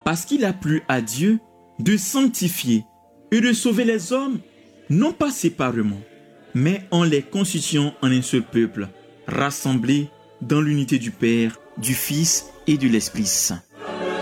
Parce qu'il a plu à Dieu de sanctifier et de sauver les hommes, non pas séparément, mais en les constituant en un seul peuple, rassemblés dans l'unité du Père, du Fils et de l'Esprit Saint.